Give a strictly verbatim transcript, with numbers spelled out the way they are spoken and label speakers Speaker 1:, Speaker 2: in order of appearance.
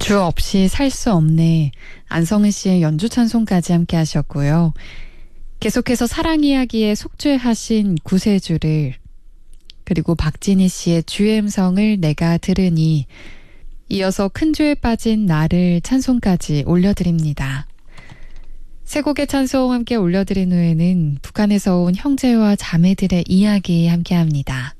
Speaker 1: 주 없이 살 수 없네. 안성은 씨의 연주 찬송까지 함께 하셨고요. 계속해서 사랑 이야기에 속죄하신 구세주를, 그리고 박진희 씨의 주의 음성을 내가 들으니, 이어서 큰 죄에 빠진 나를 찬송까지 올려드립니다. 세 곡의 찬송 함께 올려드린 후에는 북한에서 온 형제와 자매들의 이야기 함께합니다.